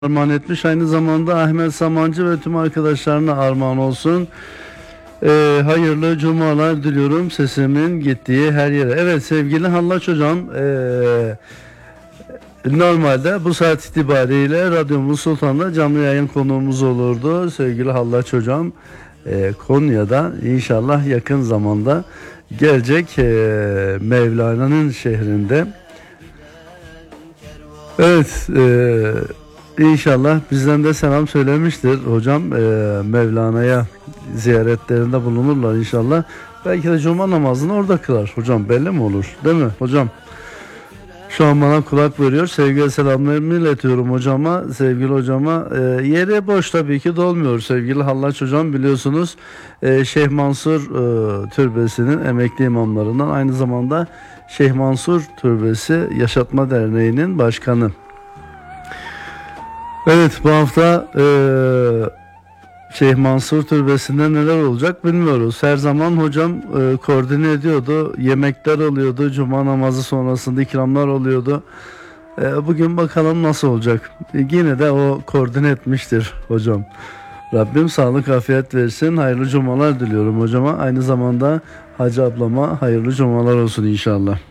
armağan etmiş. Aynı zamanda Ahmet Samancı ve tüm arkadaşlarına armağan olsun. Hayırlı cumalar diliyorum sesimin gittiği her yere. Evet sevgili Hallaç hocam, normalde bu saat itibariyle Radyomuz Sultan'da canlı yayın konuğumuz olurdu. Sevgili Hallaç hocam Konya'da inşallah yakın zamanda gelecek, Mevlana'nın şehrinde. Evet, İnşallah bizden de selam söylemiştir hocam. Mevlana'ya ziyaretlerinde bulunurlar inşallah. Belki de cuma namazını orada kılar hocam, belli mi olur değil mi hocam? Şu an bana kulak veriyor. Sevgili selamlarımı iletiyorum hocama. Sevgili hocama, yeri boş tabii ki dolmuyor sevgili Hallaç hocam, biliyorsunuz. Şeyh Mansur Türbesi'nin emekli imamlarından, aynı zamanda Şeyh Mansur Türbesi Yaşatma Derneği'nin başkanı. Evet, bu hafta Şeyh Mansur Türbesi'nde neler olacak bilmiyoruz. Her zaman hocam koordine ediyordu. Yemekler oluyordu. Cuma namazı sonrasında ikramlar oluyordu. Bugün bakalım nasıl olacak. Yine de o koordine etmiştir hocam. Rabbim sağlık afiyet versin. Hayırlı cumalar diliyorum hocama. Aynı zamanda Hacı ablama hayırlı cumalar olsun inşallah.